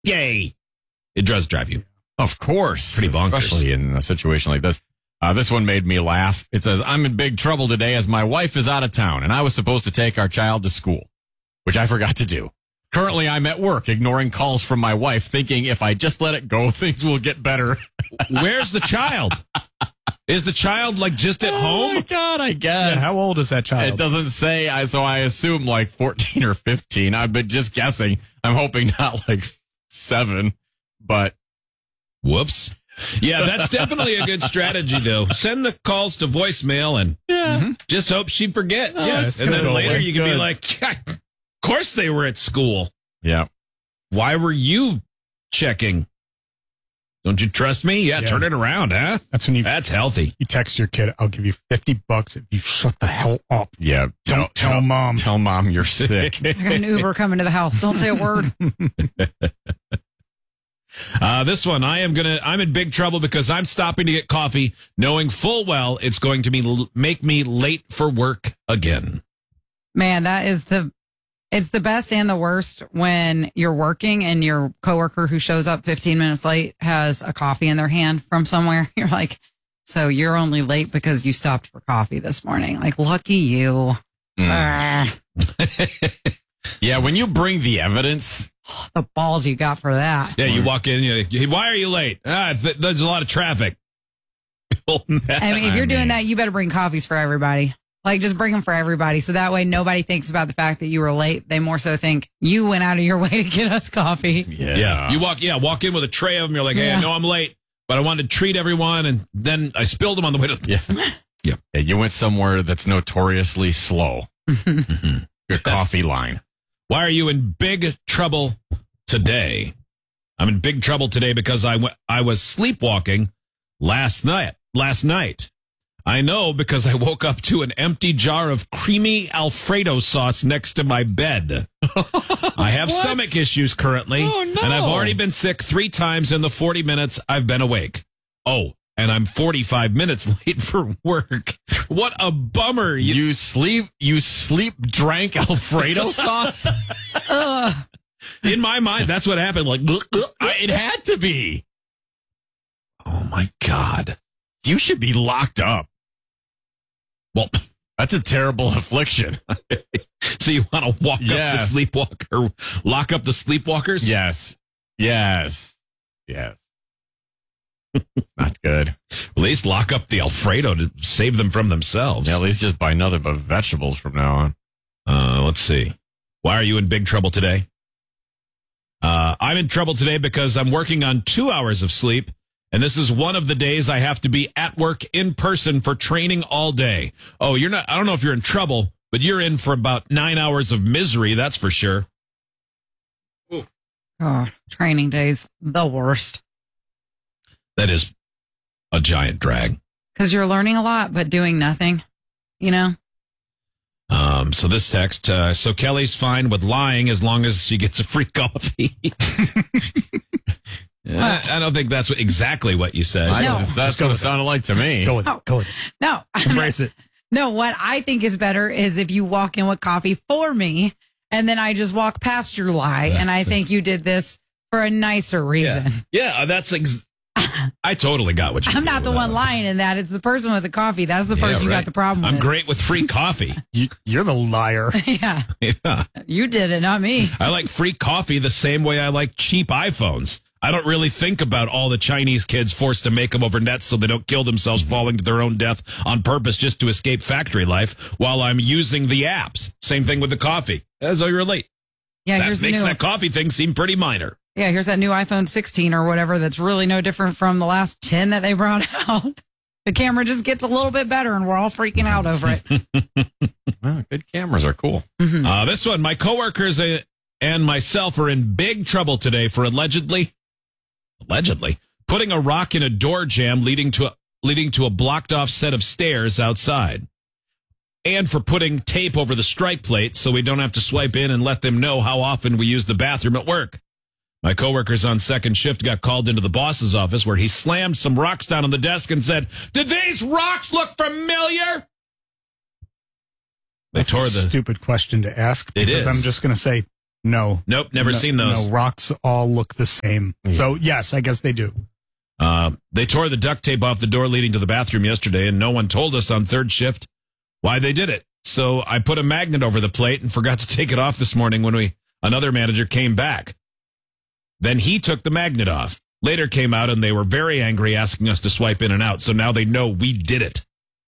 Yay. It does drive you. Of course. Pretty bonkers. Especially in a situation like this. This one made me laugh. It says, I'm in big trouble today as my wife is out of town and I was supposed to take our child to school, which I forgot to do. Currently, I'm at work ignoring calls from my wife, thinking if I just let it go, things will get better. Where's the child? Is the child like just at home? Oh my God, I guess. Yeah, how old is that child? It doesn't say, so I assume like 14 or 15. I've been just guessing. I'm hoping not like 7, but. Whoops. Yeah, that's definitely a good strategy, though. Send the calls to voicemail and just hope she forgets. Yeah, it's and then good. later That's you can be good. like, of course they were at school. Yeah. Why were you checking? Don't you trust me? Yeah, turn it around, huh? That's when That's healthy. you text your kid, I'll give you $50 if you shut the hell up. Yeah. Don't tell mom. Tell mom you're sick. I got an Uber coming to the house. Don't say a word. This one, I'm in big trouble because I'm stopping to get coffee, knowing full well it's going to make me late for work again. Man, it's the best and the worst when you're working and your coworker who shows up 15 minutes late has a coffee in their hand from somewhere. You're like, so you're only late because you stopped for coffee this morning. Like, lucky you. Ah, Yeah, when you bring the evidence. the balls you got for that. Yeah, you walk in, you're like, hey, why are you late? There's a lot of traffic. I mean, if you're doing that, you better bring coffees for everybody. Like, just bring them for everybody. So that way nobody thinks about the fact that you were late. They more so think you went out of your way to get us coffee. Yeah. You walk in with a tray of them. You're like, hey, I know I'm late, but I wanted to treat everyone. And then I spilled them on the way to. Yeah, you went somewhere that's notoriously slow. Your coffee line. Why are you in big trouble today? I'm in big trouble today because I was sleepwalking last night. I know because I woke up to an empty jar of creamy Alfredo sauce next to my bed. I have stomach issues currently, and I've already been sick 3 times in the 40 minutes I've been awake. Oh, and I'm 45 minutes late for work. What a bummer. You sleep drank Alfredo sauce? In my mind, that's what happened. Like, It had to be. oh my God. You should be locked up. Well, That's a terrible affliction. so you want to walk up the Yes. sleepwalker, lock up the sleepwalkers? Yes. It's not good. At least lock up the Alfredo to save them from themselves. Yeah, at least just buy nothing but vegetables from now on. Let's see. Why are you in big trouble today? I'm in trouble today because I'm working on 2 hours of sleep, and this is one of the days I have to be at work in person for training all day. Oh, you're not, I don't know if you're in trouble, but you're in for about 9 hours of misery, that's for sure. Oh, training days, the worst. That is a giant drag. Because you're learning a lot, but doing nothing, you know? So this text, so Kelly's fine with lying as long as she gets a free coffee. I don't think that's exactly what you said. No. That's what it sounded like to me. Go with it. Go with it. No. Embrace it. No, what I think is better is if you walk in with coffee for me and then I just walk past your lie. And I think you did this for a nicer reason. Yeah, that's I totally got what you I'm not the one lying in that. It's the person with the coffee. That's the person you got the problem I'm with. great with free coffee. You're the liar. Yeah. Yeah. You did it, not me. I like free coffee the same way I like cheap iPhones. I don't really think about all the Chinese kids forced to make them over nets so they don't kill themselves falling to their own death on purpose just to escape factory life while I'm using the apps. Same thing with the coffee. That's how you relate. Yeah, That here's the makes new that coffee thing seem pretty minor. Yeah, here's that new iPhone 16 or whatever that's really no different from the last 10 that they brought out. The camera just gets a little bit better and we're all freaking out over it. Well, good cameras are cool. This one, my coworkers and myself are in big trouble today for allegedly putting a rock in a door jamb leading to a blocked off set of stairs outside. And for putting tape over the strike plate so we don't have to swipe in and let them know how often we use the bathroom at work. My coworkers on second shift got called into the boss's office where he slammed some rocks down on the desk and said, "Did these rocks look familiar?" They That's tore a the stupid question to ask. It because is. I'm just going to say, No. Nope, never No, seen those. No, rocks all look the same. So, yes, I guess they do. They tore the duct tape off the door leading to the bathroom yesterday, and no one told us on third shift why they did it. So I put a magnet over the plate and forgot to take it off this morning when another manager came back. Then he took the magnet off. Later came out and they were very angry, asking us to swipe in and out. So now they know we did it.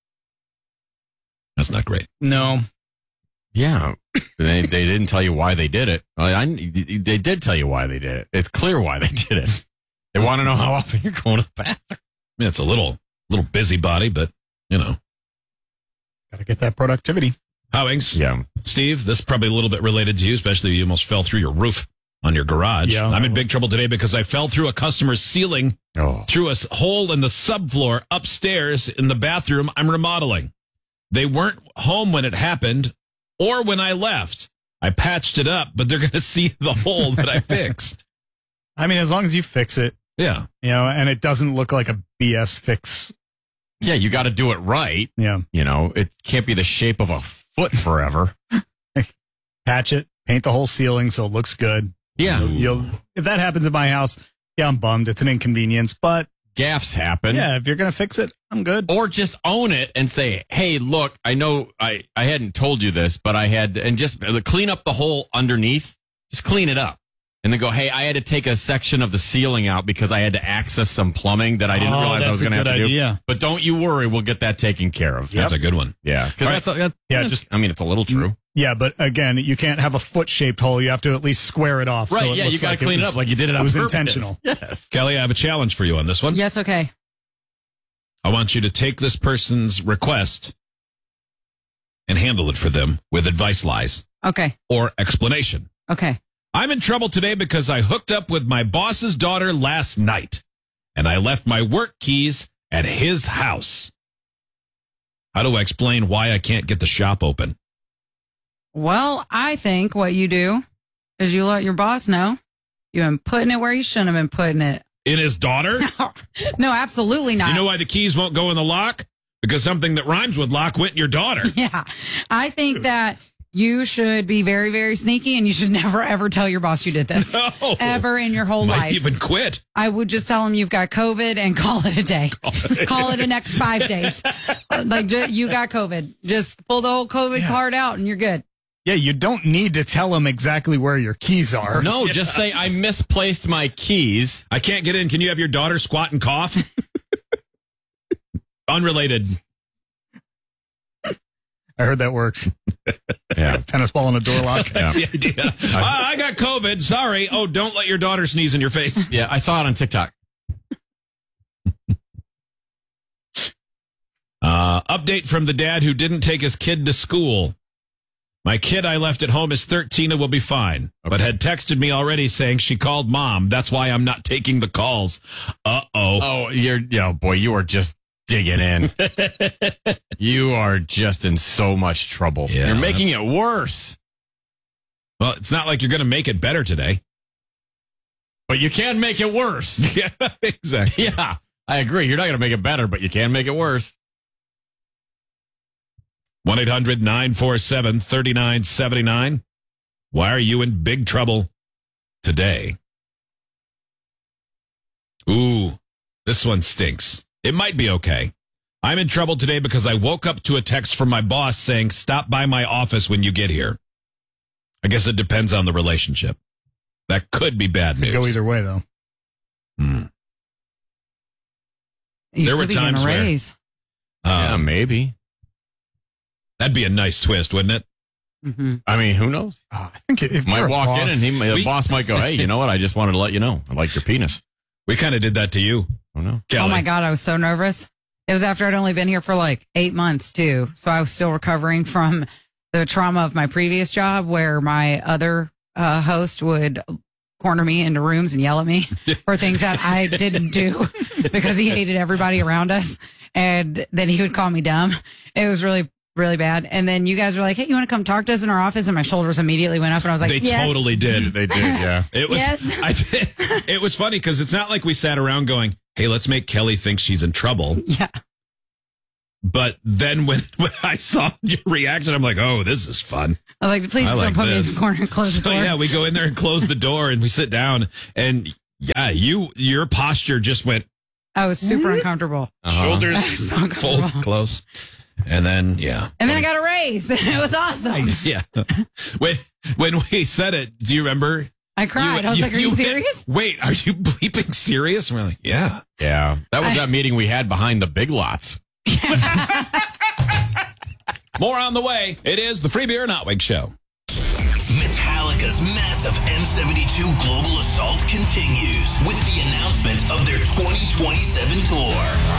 That's not great. No. Yeah. They didn't tell you why they did it. They did tell you why they did it. It's clear why they did it. They want to know how often you're going to the bathroom. I mean, it's a little busybody, but, you know. Got to get that productivity. Howings. Yeah. Steve, this is probably a little bit related to you, especially you almost fell through your roof on your garage. Yeah. I'm in big trouble today because I fell through a customer's ceiling through a hole in the subfloor upstairs in the bathroom I'm remodeling. They weren't home when it happened or when I left. I patched it up, but they're going to see the hole that I fixed. I mean, as long as you fix it, Yeah. and it doesn't look like a BS fix. Yeah, you got to do it right. Yeah. It can't be the shape of a foot forever. Patch it, paint the whole ceiling so it looks good. Yeah. If that happens in my house, yeah, I'm bummed. It's an inconvenience, but Gaffes happen. yeah, if you're going to fix it, I'm good. Or just own it and say, hey, look, I know I hadn't told you this, but I had, and just clean up the hole underneath. Just clean it up. And then go, hey, I had to take a section of the ceiling out because I had to access some plumbing that I didn't realize I was going to have to do. But don't you worry, we'll get that taken care of. That's a good one. Yeah. Because it's a little true. Yeah, but again, you can't have a foot-shaped hole. You have to at least square it off. Right, so it yeah, you looks got to like clean it up like you did it on It was purpose. intentional. Yes. Kelly, I have a challenge for you on this one. Yes, okay. I want you to take this person's request and handle it for them with advice lies Okay. or explanation. Okay. I'm in trouble today because I hooked up with my boss's daughter last night and I left my work keys at his house. How do I explain why I can't get the shop open? Well, I think what you do is you let your boss know you've been putting it where you shouldn't have been putting it. In his daughter? No, absolutely not. You know why the keys won't go in the lock? Because something that rhymes with lock went in your daughter. Yeah. I think that you should be very, very sneaky and you should never, ever tell your boss you did this. No. Ever in your whole Might life. even quit. I would just tell him you've got COVID and call it a day. Call it the next 5 days. You got COVID. Just pull the whole COVID card out and you're good. Yeah, you don't need to tell them exactly where your keys are. No, just say, I misplaced my keys. I can't get in. Can you have your daughter squat and cough? Unrelated. I heard that works. Yeah. Tennis ball in a door lock. Yeah. The idea. I got COVID. Sorry. Oh, don't let your daughter sneeze in your face. Yeah, I saw it on TikTok. Update from the dad who didn't take his kid to school. My kid I left at home is 13 and will be fine, but had texted me already saying she called mom. That's why I'm not taking the calls. Uh-oh. Oh, you are just digging in. You are just in so much trouble. Yeah, you're making it worse. Well, it's not like you're going to make it better today. But you can make it worse. Yeah, exactly. Yeah, I agree. You're not going to make it better, but you can make it worse. 1-800-947-3979. Why are you in big trouble today? Ooh, this one stinks. It might be okay. I'm in trouble today because I woke up to a text from my boss saying, stop by my office when you get here. I guess it depends on the relationship. That could be bad news. Could go either way, though. You There were could be getting times a where- raise. Yeah, maybe. That'd be a nice twist, wouldn't it? Mm-hmm. I mean, who knows? I think if Might you're a walk boss, in and the boss might go, hey, you know what? I just wanted to let you know. I like your penis. We kind of did that to you, Oh, no. Kelly. Oh my God, I was so nervous. It was after I'd only been here for like 8 months too. So I was still recovering from the trauma of my previous job where my other host would corner me into rooms and yell at me for things that I didn't do because he hated everybody around us. And then he would call me dumb. It was really, really bad. And then you guys were like, hey, you want to come talk to us in our office? And my shoulders immediately went up and I was like, They yes. totally did. They did, yeah. It was, Yes. I did. It was funny because it's not like we sat around going, hey, let's make Kelly think she's in trouble. Yeah. But then when I saw your reaction, I'm like, oh, this is fun. I like, please I don't like put me in this. the corner and close the So, door. yeah, we go in there and close the door and we sit down. And yeah, your posture just went I was super uncomfortable. shoulders So fold uncomfortable. close. And then, yeah. And then I got a raise. It was awesome. Yeah. When we said it, do you remember? I cried. I was like, are you serious? Wait, are you bleeping serious? And we're like, yeah. Yeah. That was that meeting we had behind the Big Lots. More on the way. It is the Free Beer Notwig Show. Metallica's massive M72 Global Assault continues with the announcement of their 2027 tour.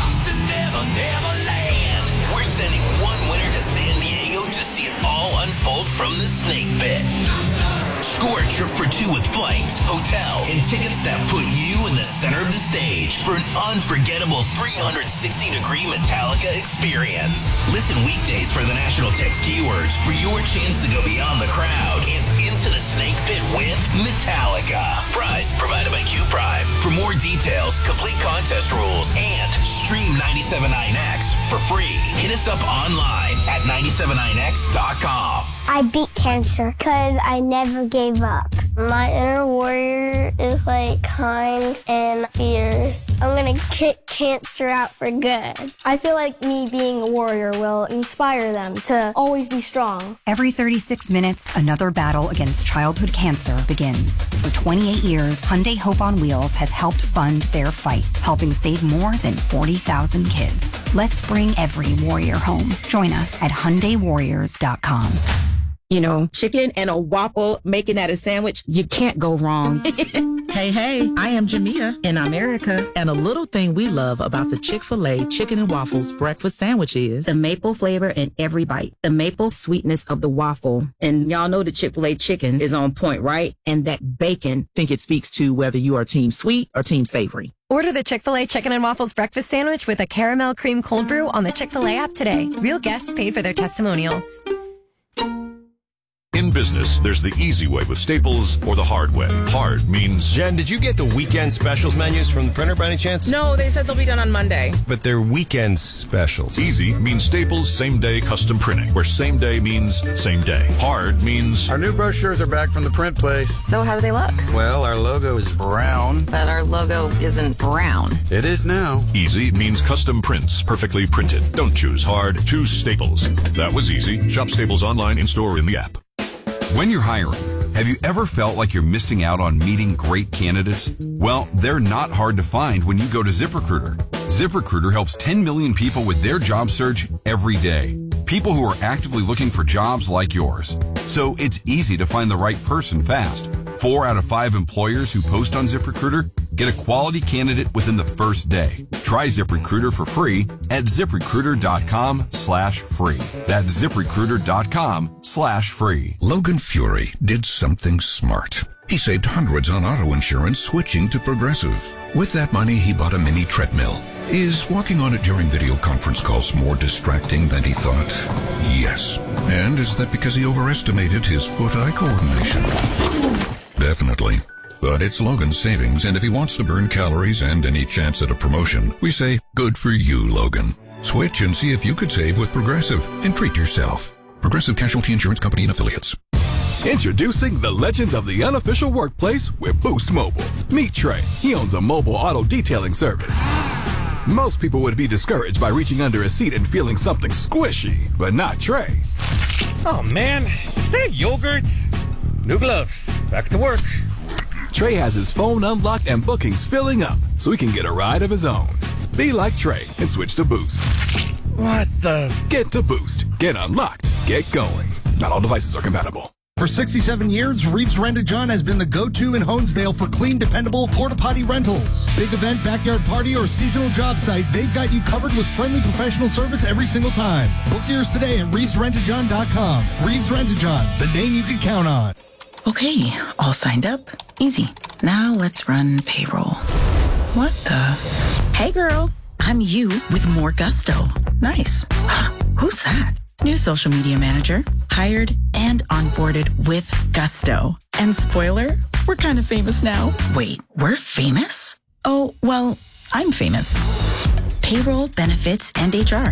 And we're sending one winner to San Diego to see it all unfold from the Snake Pit. Score a trip for two with flights, hotel, and tickets that put you in the center of the stage for an unforgettable 360-degree Metallica experience. Listen weekdays for the National Text keywords for your chance to go beyond the crowd and into the Snake Pit with Metallica. Prize provided by Q Prime. For more details, complete contest rules, and stream 97.9X for free, hit us up online at 97.9X.com. I beat cancer because I never gave up. My inner warrior is like kind and fierce. I'm going to kick cancer out for good. I feel like me being a warrior will inspire them to always be strong. Every 36 minutes, another battle against childhood cancer begins. For 28 years, Hyundai Hope on Wheels has helped fund their fight, helping save more than 40,000 kids. Let's bring every warrior home. Join us at HyundaiWarriors.com. You know, chicken and a waffle, making that a sandwich, you can't go wrong. Hey, I am Jamia in America, and a little thing we love about the Chick-fil-A Chicken and Waffles breakfast sandwich is the maple flavor in every bite, the maple sweetness of the waffle. And y'all know the Chick-fil-A chicken is on point, right? And that bacon. think it speaks to whether you are team sweet or team savory. Order the Chick-fil-A Chicken and Waffles breakfast sandwich with a caramel cream cold brew on the Chick-fil-A app today. Real guests paid for their testimonials. In business, there's the easy way with Staples or the hard way. Hard means... Jen, did you get the weekend specials menus from the printer by any chance? No, they said they'll be done on Monday. But they're weekend specials. Easy means Staples same-day custom printing, where same day means same day. Hard means... Our new brochures are back from the print place. So how do they look? Well, our logo is brown. But our logo isn't brown. It is now. Easy means custom prints, perfectly printed. Don't choose hard, choose Staples. That was easy. Shop Staples online, in-store, or in the app. When you're hiring, have you ever felt like you're missing out on meeting great candidates? Well, they're not hard to find when you go to ZipRecruiter. ZipRecruiter helps 10 million people with their job search every day. People who are actively looking for jobs like yours. So it's easy to find the right person fast. 4 out of 5 employers who post on ZipRecruiter get a quality candidate within the first day. Try ZipRecruiter for free at ZipRecruiter.com/free. That's ZipRecruiter.com/free. Logan Fury did something smart. He saved hundreds on auto insurance switching to Progressive. With that money, he bought a mini treadmill. Is walking on it during video conference calls more distracting than he thought? Yes. And is that because he overestimated his foot-eye coordination? Definitely. But it's Logan's savings, and if he wants to burn calories and any chance at a promotion, we say, good for you, Logan. Switch and see if you could save with Progressive and treat yourself. Progressive Casualty Insurance Company and Affiliates. Introducing the legends of the unofficial workplace with Boost Mobile. Meet Trey. He owns a mobile auto detailing service. Most people would be discouraged by reaching under a seat and feeling something squishy, but not Trey. Oh man, is that yogurt? New gloves. Back to work. Trey has his phone unlocked and bookings filling up, so he can get a ride of his own. Be like Trey and switch to Boost. What the? Get to Boost. Get unlocked. Get going. Not all devices are compatible. For 67 years, Reeves Rent-A-John has been the go-to in Honesdale for clean, dependable porta-potty rentals. Big event, backyard party, or seasonal job site, they've got you covered with friendly professional service every single time. Book yours today at ReevesRentaJohn.com. Reeves Rent-A-John, the name you can count on. Okay, all signed up. Easy. Now let's run payroll. What the? Hey girl, I'm you with more gusto. Nice. Who's that? New social media manager, hired and onboarded with gusto. And spoiler, we're kind of famous now. Wait, we're famous? Oh, well, I'm famous. Payroll, benefits, and HR.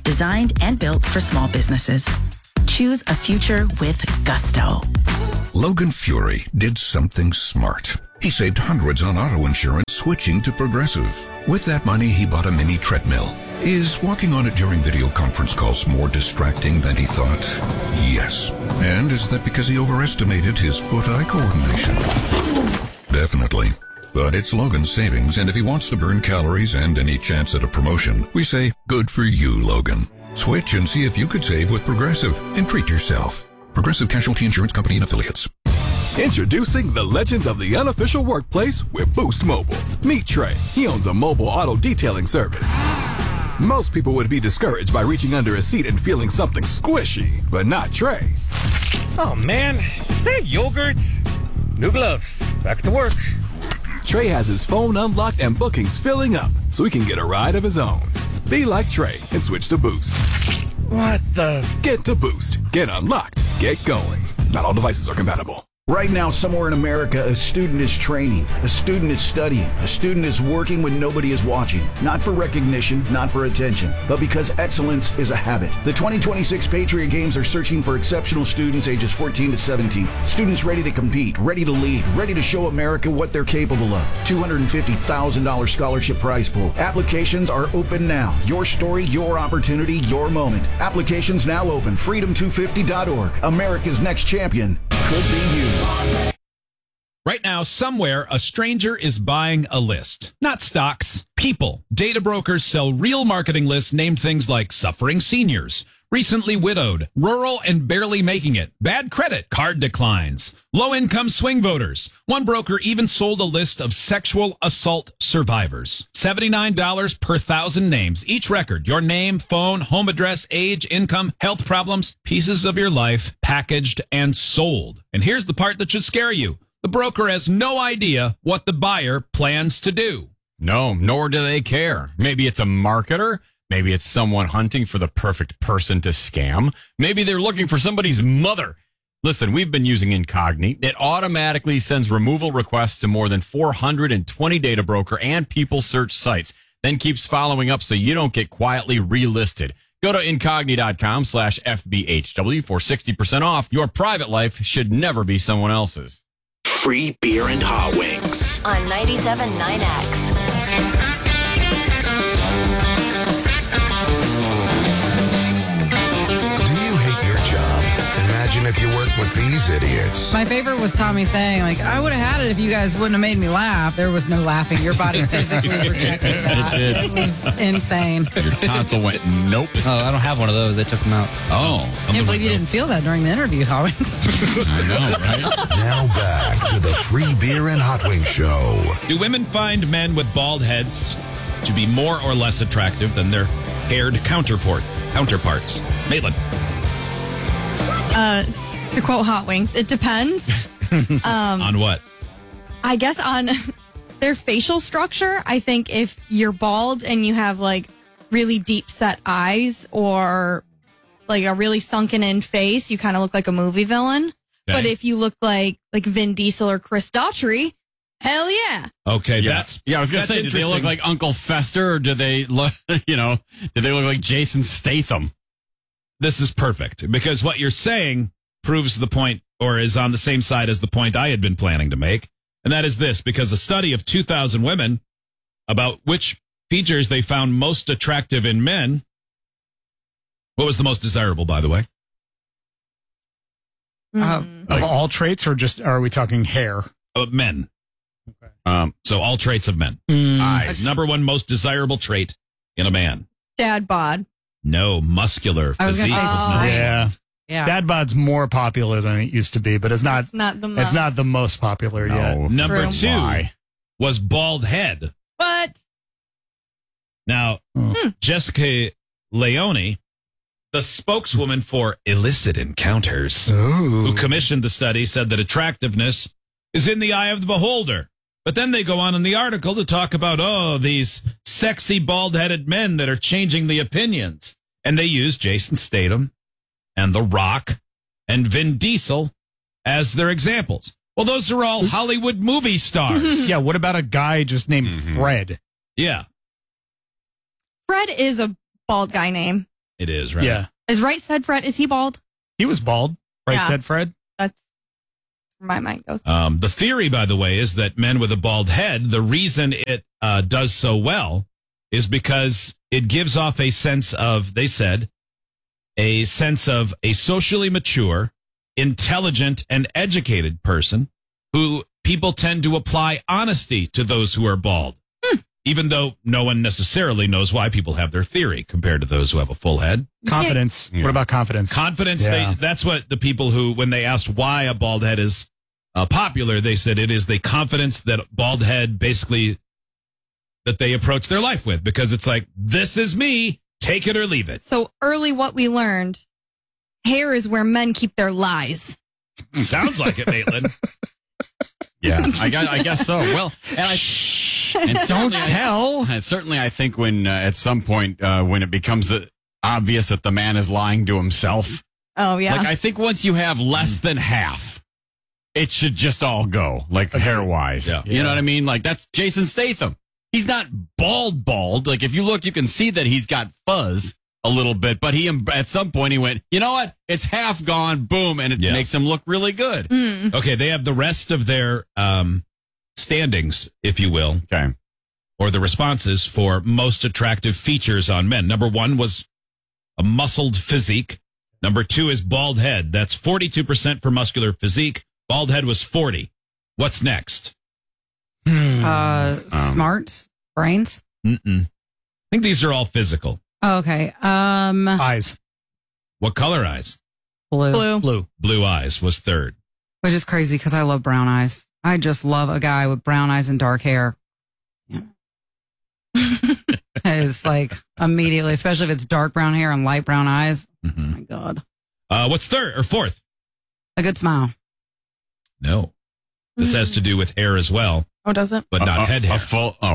designed and built for small businesses. Choose a future with Gusto. Logan Fury did something smart. He saved hundreds on auto insurance switching to Progressive. With that money, he bought a mini treadmill. Is walking on it during video conference calls more distracting than he thought? Yes. And is that because he overestimated his foot-eye coordination? Definitely. But it's Logan's savings, and if he wants to burn calories and any chance at a promotion, we say, good for you, Logan. Switch and see if you could save with Progressive and treat yourself. Progressive Casualty Insurance Company and Affiliates. Introducing the legends of the unofficial workplace with Boost Mobile. Meet Trey. He owns a mobile auto detailing service. Most people would be discouraged by reaching under a seat and feeling something squishy, but not Trey. Oh man, is that yogurt? New gloves. Back to work. Trey has his phone unlocked and bookings filling up, so he can get a ride of his own. Be like Trey and switch to Boost. What the? Get to Boost. Get unlocked. Get going. Not all devices are compatible. Right now, somewhere in America, a student is training, a student is studying, a student is working when nobody is watching. Not for recognition, not for attention, but because excellence is a habit. The 2026 Patriot Games are searching for exceptional students ages 14 to 17. Students ready to compete, ready to lead, ready to show America what they're capable of. $250,000 scholarship prize pool. Applications are open now. Your story, your opportunity, your moment. Applications now open. Freedom250.org. America's next champion could be you. Right now, somewhere, a stranger is buying a list. Not stocks, people. Data brokers sell real marketing lists named things like suffering seniors, recently widowed, rural and barely making it, bad credit, card declines, low-income swing voters. One broker even sold a list of sexual assault survivors. $79 per 1,000 names. Each record, your name, phone, home address, age, income, health problems, pieces of your life, packaged and sold. And here's the part that should scare you. The broker has no idea what the buyer plans to do. No, nor do they care. Maybe it's a marketer. Maybe it's someone hunting for the perfect person to scam. Maybe they're looking for somebody's mother. Listen, we've been using Incogni. It automatically sends removal requests to more than 420 data broker and people search sites, then keeps following up so you don't get quietly relisted. Go to Incogni.com/FBHW for 60% off. Your private life should never be someone else's. Free beer and hot wings. On 97.9X. Imagine if you worked with these idiots. My favorite was Tommy saying, like, I would have had it if you guys wouldn't have made me laugh. There was no laughing. Your body physically rejected that. It did. It was insane. Your tonsil went, nope. Oh, I don't have one of those. They took them out. Oh. I can't believe you didn't feel that during the interview, Howard. I know, right? Now back to the Free Beer and Hot Wings Show. Do women find men with bald heads to be more or less attractive than their haired counterparts? Maitland. To quote Hot Wings, it depends. On what? I guess on their facial structure. I think if you're bald and you have like really deep set eyes or like a really sunken in face, you kind of look like a movie villain. Okay. But if you look like Vin Diesel or Chris Daughtry, hell yeah. Okay, Yeah, that's I was gonna say, do they look interesting. like Uncle Fester, or do they look, do they look like Jason Statham? This is perfect because what you're saying proves the point, or is on the same side as the point I had been planning to make. And that is this, because a study of 2,000 women about which features they found most attractive in men. What was the most desirable, by the way? Of all traits, or just are we talking hair? Men. So all traits of men. Eyes. Number one most desirable trait in a man. Dad bod. No, muscular I was physique. gonna say Yeah. Yeah. Dad bod's more popular than it used to be, but it's not the most. It's not the most popular yet. Number True. two Why? was bald head. What? Now, Jessica Leone, the spokeswoman for Illicit Encounters, who commissioned the study, said that attractiveness is in the eye of the beholder. But then they go on in the article to talk about, these sexy bald-headed men that are changing the opinions. And they use Jason Statham and The Rock and Vin Diesel as their examples. Well, those are all Hollywood movie stars. Yeah, what about a guy just named Fred? Yeah. Fred is a bald guy name. It is, right? Yeah. Is Right Said Fred, is he bald? He was bald. Right Yeah. said Fred. That's where my mind goes. The theory, by the way, is that men with a bald head, the reason it does so well is because it gives off a sense of, they said, a sense of a socially mature, intelligent, and educated person who people tend to apply honesty to those who are bald. Even though no one necessarily knows why people have their theory compared to those who have a full head. Confidence. What about confidence? Confidence, Yeah. that's what the people who, when they asked why a bald head is popular, they said it is the confidence that bald head basically, that they approach their life with. Because it's like, this is me, take it or leave it. So early what we learned, hair is where men keep their lies. Sounds like it, Maitland. Yeah, I guess so. Well, and certainly I think when at some point when it becomes obvious that the man is lying to himself. Oh, yeah. Like, I think once you have less than half, it should just all go, like hair-wise. Yeah. You know what I mean? Like, that's Jason Statham. He's not bald. Like, if you look, you can see that he's got fuzz a little bit, but at some point he went, you know what? It's half gone, boom, and it makes him look really good. Okay, they have the rest of their standings, if you will. Okay. Or the responses for most attractive features on men. Number 1 was a muscled physique. Number 2 is bald head. That's 42% for muscular physique. Bald head was 40. What's next? Smarts, brains. I think these are all physical. Oh, okay. Eyes. What color eyes? Blue. Blue eyes was 3rd. Which is crazy because I love brown eyes. I just love a guy with brown eyes and dark hair. It's like immediately, especially if it's dark brown hair and light brown eyes. Oh my God. What's 3rd or 4th? A good smile. No. This has to do with hair as well, Oh, does it? but not head hair.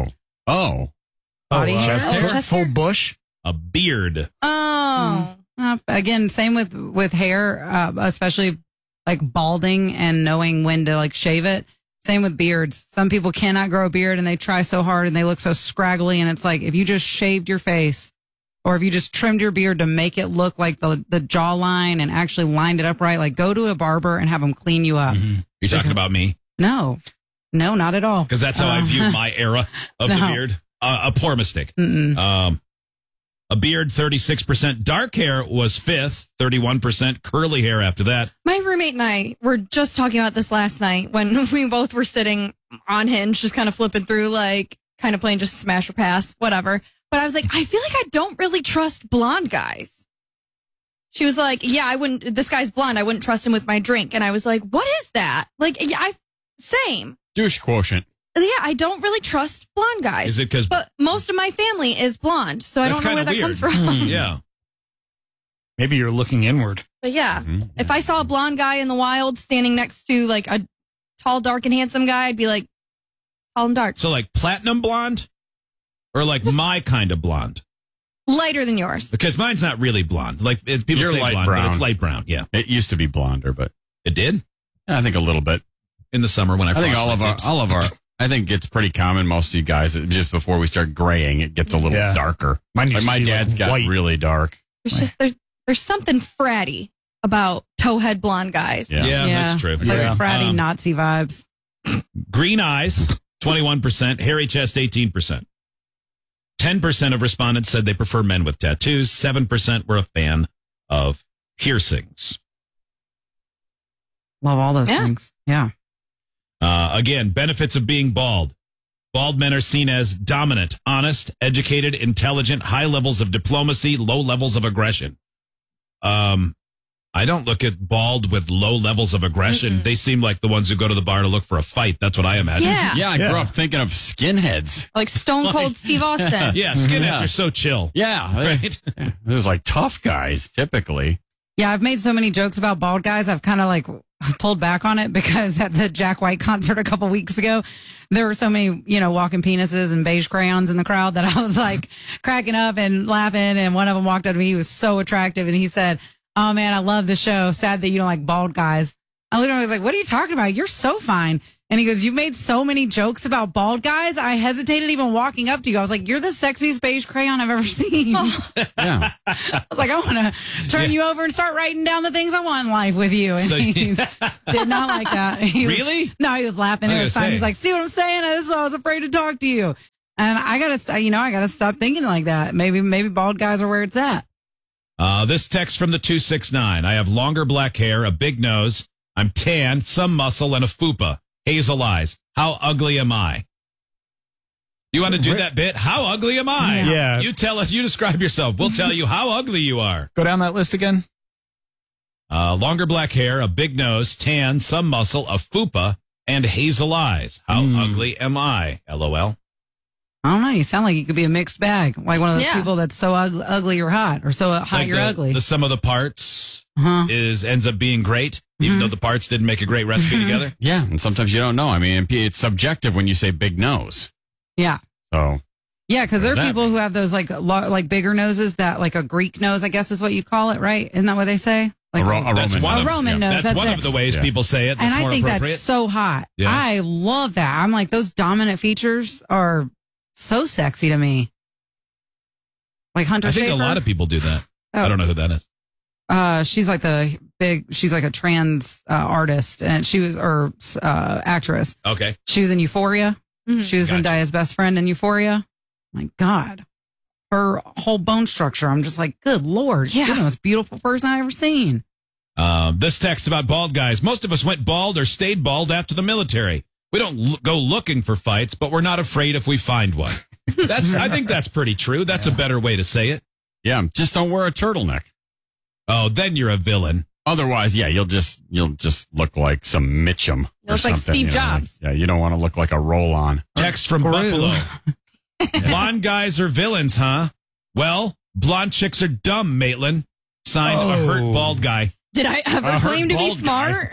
Body hair. Chest hair? Chest Full hair? bush? A beard. Oh. Again, same with hair, especially like balding and knowing when to like shave it. Same with beards. Some people cannot grow a beard and they try so hard and they look so scraggly. And it's like, if you just shaved your face or if you just trimmed your beard to make it look like the jawline and actually lined it up right, like go to a barber and have them clean you up. You're talking about me? No, not at all. Because that's how I view my era of the beard. A poor mistake. A beard, 36%. Dark hair was 5th, 31%. Curly hair after that. My roommate and I were just talking about this last night when we both were sitting on Hinge, just kind of flipping through, like, kind of playing just smash or pass, whatever. But I was like, I feel like I don't really trust blonde guys. She was like, yeah, I wouldn't, this guy's blonde. I wouldn't trust him with my drink. And I was like, what is that? Like, yeah, same. Douche quotient. Yeah, I don't really trust blonde guys. Is it because? But most of my family is blonde, so I don't know where that comes from. Yeah. Maybe you're looking inward. But yeah, if I saw a blonde guy in the wild standing next to like a tall, dark, and handsome guy, I'd be like, tall and dark. So like platinum blonde? Or like my kind of blonde? Lighter than yours. Because mine's not really blonde. Like people You're say light blonde, brown. but it's light brown. Yeah. It used to be blonder, but it did? I think a little bit. In the summer when I think frost my all tips. of our I think it's pretty common. Most of you guys, just before we start graying, it gets a little darker. Mine used Like to my be, dad's like, got white. really dark. It's just there's something fratty about towhead blonde guys. Yeah, that's true. Like fratty Nazi vibes. Green eyes, 21%. Hairy chest, 18%. 10% of respondents said they prefer men with tattoos. 7% were a fan of piercings. Love all those things. Yeah. Again, benefits of being bald. Bald men are seen as dominant, honest, educated, intelligent, high levels of diplomacy, low levels of aggression. I don't look at bald with low levels of aggression. They seem like the ones who go to the bar to look for a fight. That's what I imagine. Yeah. I grew up thinking of skinheads. Like Stone Cold Steve Austin. Yeah, skinheads are so chill. Yeah. Right? It was like tough guys, typically. Yeah, I've made so many jokes about bald guys. I've kind of like pulled back on it because at the Jack White concert a couple weeks ago, there were so many, walking penises and beige crayons in the crowd that I was like cracking up and laughing. And one of them walked up to me. He was so attractive. And he said, "Oh man, I love the show. Sad that you don't like bald guys." I literally was like, "What are you talking about? You're so fine." And he goes, "You made so many jokes about bald guys. I hesitated even walking up to you. I was like, you're the sexiest beige crayon I've ever seen." Yeah. I was like, I want to turn you over and start writing down the things I want in life with you. And So- he did not like that. He was- Really? no, he was laughing. I It was was gonna fine. say. He's like, "See what I'm saying? This is why I was afraid to talk to you." And I gotta stop thinking like that. Maybe bald guys are where it's at. This text from the 269. I have longer black hair, a big nose. I'm tan, some muscle, and a fupa. Hazel eyes. How ugly am I? You want to do that bit? How ugly am I? Yeah. You tell us. You describe yourself. We'll tell you how ugly you are. Go down that list again. Longer black hair, a big nose, tan, some muscle, a fupa, and hazel eyes. How ugly am I? LOL. I don't know. You sound like you could be a mixed bag, like one of those Yeah. people that's so ugly you're hot, or so hot Like you're ugly. The sum of the parts Uh-huh. ends up being great, even though the parts didn't make a great recipe together. Yeah, and sometimes you don't know. I mean, it's subjective when you say big nose. Yeah. So Yeah, because there What does are that people who have those like bigger noses that like a Greek nose, I guess is what you call it, right? Isn't that what they say? Like That's Roman one nose. of, Roman nose. That's one it. of the ways Yeah. people say it. That's And I more think appropriate. that's so hot. Yeah. I love that. I'm like, those dominant features are so sexy to me. Like Hunter I think Schafer. a lot of people do that. Oh. I don't know who that is. She's like she's like a trans artist, and she was, or actress. Okay. She was in Euphoria. She was Zendaya's best friend in Euphoria. My God. Her whole bone structure. I'm just like, good Lord. You're the most beautiful person I've ever seen. This text about bald guys. Most of us went bald or stayed bald after the military. We don't go looking for fights, but we're not afraid if we find one. I think that's pretty true. That's a better way to say it. Yeah, just don't wear a turtleneck. Oh, then you're a villain. Otherwise, yeah, you'll just look like some Mitchum. You look like Steve Jobs. Yeah, you don't want to look like a roll-on. Text from Buffalo. Blonde guys are villains, huh? Well, blonde chicks are dumb, Maitland. Signed, a hurt bald guy. Did I ever hurt claim to be bald smart?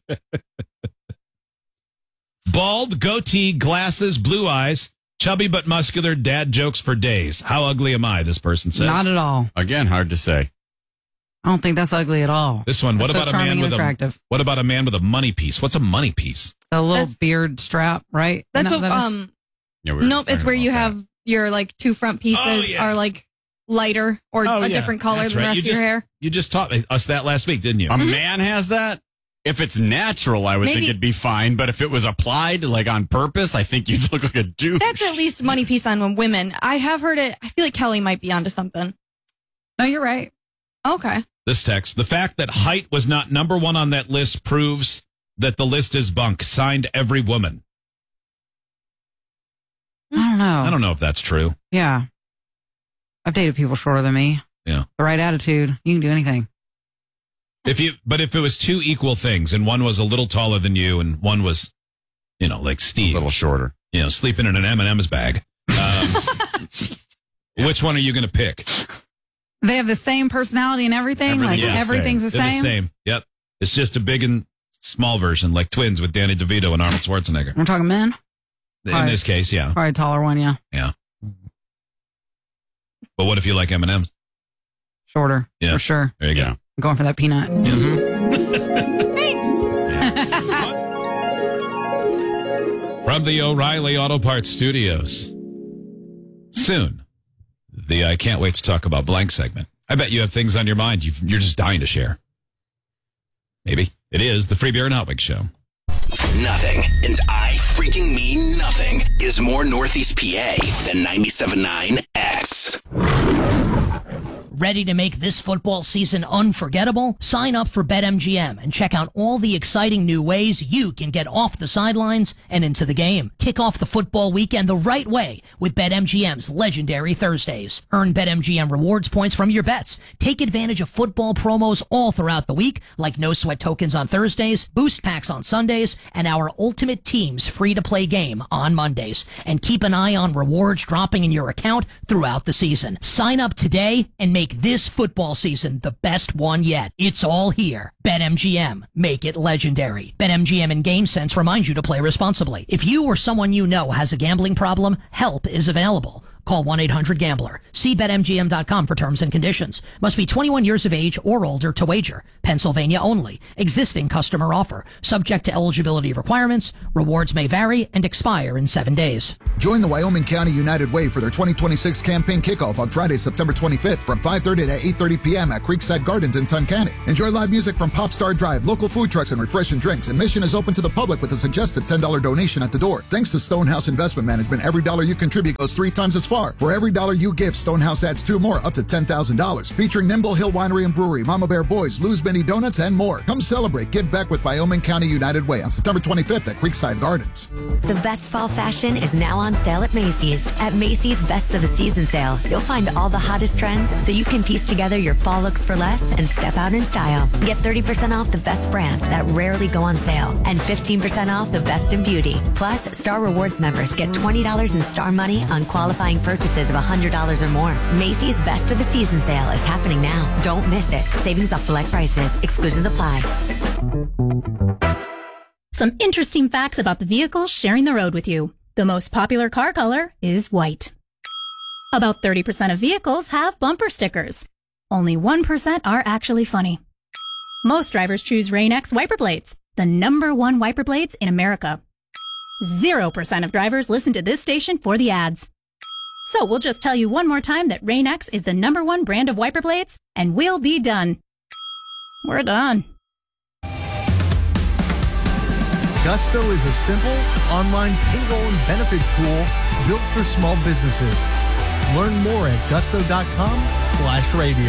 Bald, goatee, glasses, blue eyes, chubby but muscular, dad jokes for days. How ugly am I, this person says. Not at all. Again, hard to say. I don't think that's ugly at all. This one, what That's so about a charming man and with attractive. what about a man with a money piece? What's a money piece? A little beard strap, right? That's Isn't what, that is? Yeah, we were nope, it's talking where you about have your like two front pieces Oh, yeah. are like lighter or a different color That's than the right. rest of your hair. You just taught us that last week, didn't you? A man has that? If it's natural, I would think Maybe- it'd be fine. But if it was applied, like on purpose, I think you'd look like a douche. That's at least money piece on women. I have heard it. I feel like Kelly might be onto something. No, you're right. Okay. This text, the fact that height was not number one on that list proves that the list is bunk. Signed, every woman. I don't know. I don't know if that's true. Yeah. I've dated people shorter than me. Yeah. The right attitude. You can do anything. If it was two equal things and one was a little taller than you and one was, like Steve, a little shorter, sleeping in an M&M's bag, which one are you going to pick? They have the same personality and everything. Everything's the They're same. the same. Yep. It's just a big and small version, like twins with Danny DeVito and Arnold Schwarzenegger. We're talking men? In this case, yeah. Probably a taller one, yeah. Yeah. But what if you like M&M's? Shorter. Yeah. For sure. There you go. I'm going for that peanut. From the O'Reilly Auto Parts Studios. Soon, the I can't wait to talk about blank segment. I bet you have things on your mind you're just dying to share. Maybe. It is the Free Beer and Hot Wings Show. Nothing, and I freaking mean nothing, is more Northeast PA than 97.9 X. Ready to make this football season unforgettable? Sign up for BetMGM and check out all the exciting new ways you can get off the sidelines and into the game. Kick off the football weekend the right way with BetMGM's legendary Thursdays. Earn BetMGM rewards points from your bets. Take advantage of football promos all throughout the week, like no sweat tokens on Thursdays, boost packs on Sundays, and our Ultimate Teams free-to-play game on Mondays. And keep an eye on rewards dropping in your account throughout the season. Sign up today and make this football season the best one yet. It's all here. BetMGM. Make it legendary. BetMGM and GameSense remind you to play responsibly. If you or someone you know has a gambling problem, help is available. Call 1-800-GAMBLER. See BetMGM.com for terms and conditions. Must be 21 years of age or older to wager. Pennsylvania only. Existing customer offer. Subject to eligibility requirements. Rewards may vary and expire in 7 days. Join the Wyoming County United Way for their 2026 campaign kickoff on Friday, September 25th from 5:30 to 8:30 p.m. at Creekside Gardens in Tunkhannock. Enjoy live music from Popstar Drive, local food trucks, and refreshing drinks. Admission is open to the public with a suggested $10 donation at the door. Thanks to Stonehouse Investment Management, every dollar you contribute goes 3 times as far. For every dollar you give, Stonehouse adds 2 more, up to $10,000. Featuring Nimble Hill Winery and Brewery, Mama Bear Boys, Lou's Mini Donuts, and more. Come celebrate Give Back with Wyoming County United Way on September 25th at Creekside Gardens. The best fall fashion is now on sale at Macy's. At Macy's Best of the Season sale, you'll find all the hottest trends so you can piece together your fall looks for less and step out in style. Get 30% off the best brands that rarely go on sale and 15% off the best in beauty. Plus, Star Rewards members get $20 in Star Money on qualifying purchases of $100 or more. Macy's Best of the Season sale is happening now. Don't miss it. Savings off select prices. Exclusions apply. Some interesting facts about the vehicles sharing the road with you. The most popular car color is white. About 30% of vehicles have bumper stickers. Only 1% are actually funny. Most drivers choose Rain-X wiper blades, the #1 wiper blades in America. 0% of drivers listen to this station for the ads. So we'll just tell you one more time that Rain-X is the #1 brand of wiper blades, and we'll be done. We're done. Gusto is a simple online payroll and benefit tool built for small businesses. Learn more at gusto.com/radio.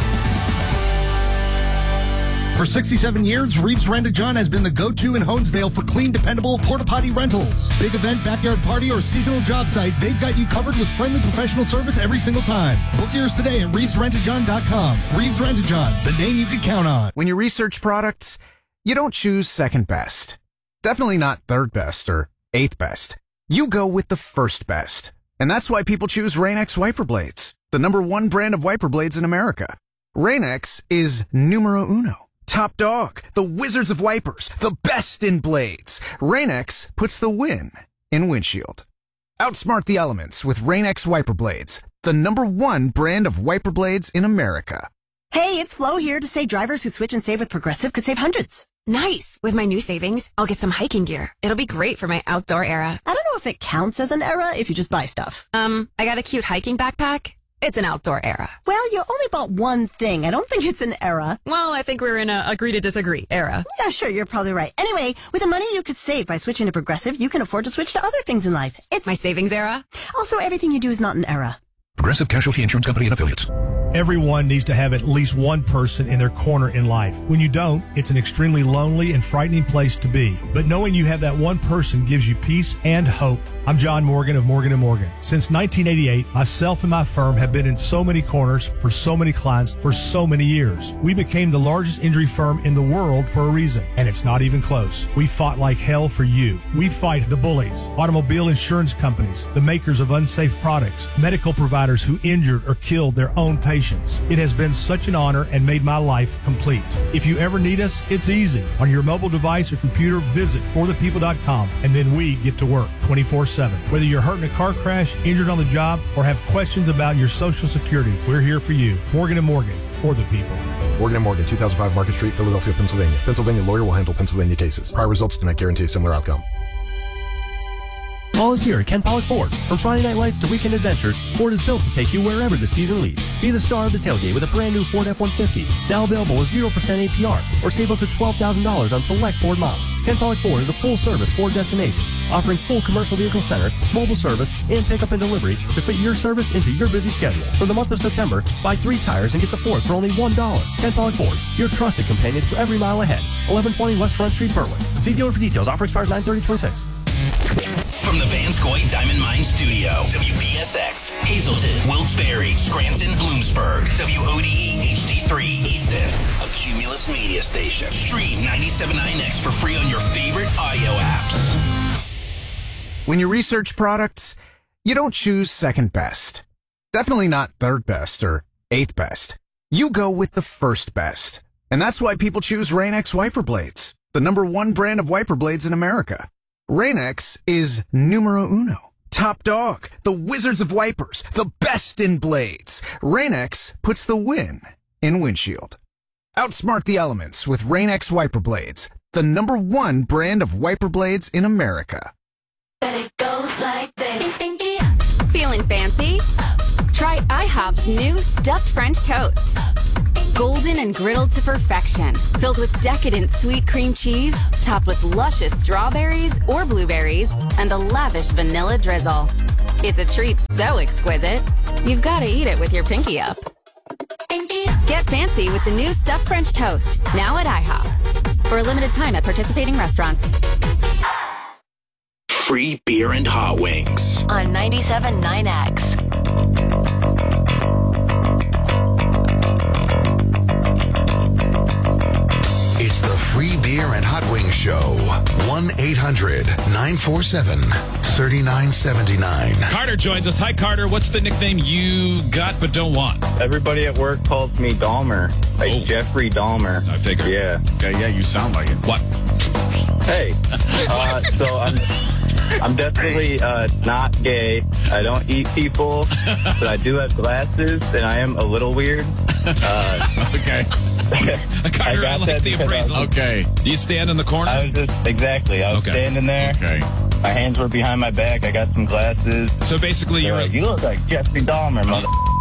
For 67 years, Reeves Rent-A-John has been the go-to in Honesdale for clean, dependable porta-potty rentals. Big event, backyard party, or seasonal job site, they've got you covered with friendly professional service every single time. Book yours today at ReevesRentAJohn.com. Reeves Rent-A-John, the name you can count on. When you research products, you don't choose second best. Definitely not third best or eighth best. You go with the first best. And that's why people choose Rain-X wiper blades, the #1 brand of wiper blades in America. Rain-X is numero uno. Top dog, the wizards of wipers, the best in blades. Rain-X puts the win in windshield. Outsmart the elements with Rain-X wiper blades, the #1 brand of wiper blades in America. Hey, it's Flo here to say drivers who switch and save with Progressive could save hundreds. Nice. With my new savings, I'll get some hiking gear. It'll be great for my outdoor era. I don't know if it counts as an era if you just buy stuff. I got a cute hiking backpack. It's an outdoor era. Well, you only bought one thing. I don't think it's an era. Well, I think we're in a agree to disagree era. Yeah, sure, you're probably right. Anyway, with the money you could save by switching to Progressive, you can afford to switch to other things in life. It's my savings era. Also, everything you do is not an era. Progressive Casualty Insurance Company and Affiliates. Everyone needs to have at least one person in their corner in life. When you don't, it's an extremely lonely and frightening place to be. But knowing you have that one person gives you peace and hope. I'm John Morgan of Morgan & Morgan. Since 1988, myself and my firm have been in so many corners for so many clients for so many years. We became the largest injury firm in the world for a reason, and it's not even close. We fought like hell for you. We fight the bullies, automobile insurance companies, the makers of unsafe products, medical providers who injured or killed their own patients. It has been such an honor and made my life complete. If you ever need us, it's easy. On your mobile device or computer, visit forthepeople.com, and then we get to work 24/7. Whether you're hurt in a car crash, injured on the job, or have questions about your Social Security, we're here for you. Morgan & Morgan, for the people. Morgan & Morgan, 2005 Market Street, Philadelphia, Pennsylvania. Pennsylvania lawyer will handle Pennsylvania cases. Prior results do not guarantee a similar outcome. Fall is here at Ken Pollock Ford. From Friday night lights to weekend adventures, Ford is built to take you wherever the season leads. Be the star of the tailgate with a brand new Ford F-150, now available with 0% APR, or save up to $12,000 on select Ford models. Ken Pollock Ford is a full-service Ford destination, offering full commercial vehicle center, mobile service, and pickup and delivery to fit your service into your busy schedule. For the month of September, buy 3 tires and get the 4th for only $1. Ken Pollock Ford, your trusted companion for every mile ahead. 1120 West Front Street, Berwick. See dealer for details. Offer expires 9/30/26. From the Vanscoy Diamond Mine Studio, WPSX, Hazleton, Wilkes-Barre, Scranton, Bloomsburg, WODE HD3 Easton, a Cumulus media station. Stream 97.9X for free on your favorite audio apps. When you research products, you don't choose second best. Definitely not third best or eighth best. You go with the first best. And that's why people choose Rain-X wiper blades, the #1 brand of wiper blades in America. Rain-X is numero uno. Top dog, the wizards of wipers, the best in blades. Rain-X puts the win in windshield. Outsmart the elements with Rain-X wiper blades, the #1 brand of wiper blades in America. It goes like this. Feeling fancy? Try IHOP's new stuffed French toast. Golden and griddled to perfection, filled with decadent sweet cream cheese, topped with luscious strawberries or blueberries, and a lavish vanilla drizzle. It's a treat so exquisite, you've got to eat it with your pinky up. Get fancy with the new stuffed French toast, now at IHOP. For a limited time at participating restaurants. Free beer and hot wings. On 97.9X. It's the Free Beer and Hot Wings Show. 1-800-947-3979. Carter joins us. Hi, Carter. What's the nickname you got but don't want? Everybody at work calls me Dahmer. Like Jeffrey Dahmer. I figured. Yeah. Yeah, you sound like it. What? Hey. So I'm definitely not gay. I don't eat people, but I do have glasses, and I am a little weird. Okay. Carter, I like the appraisal. Okay. Do you stand in the corner? I was standing there. Okay. My hands were behind my back. I got some glasses. So basically, you look like Jeffrey Dahmer, mother.